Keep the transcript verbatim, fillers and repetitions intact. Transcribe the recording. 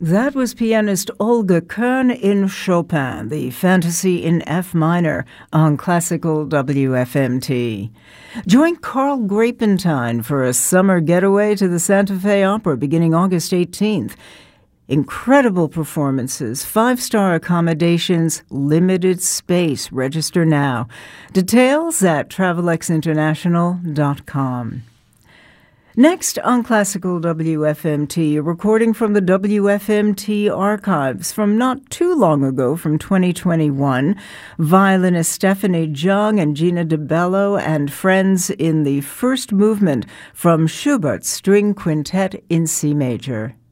That was pianist Olga Kern in Chopin, the Fantasy in F minor, on Classical W F M T. Join Carl Grapentine for a summer getaway to the Santa Fe Opera beginning August eighteenth. Incredible performances, five-star accommodations, limited space. Register now. Details at travelex international dot com. Next on Classical W F M T, a recording from the W F M T archives from not too long ago, from twenty twenty-one. Violinist Stephanie Jung and Gina DeBello and friends in the first movement from Schubert's String Quintet in C major.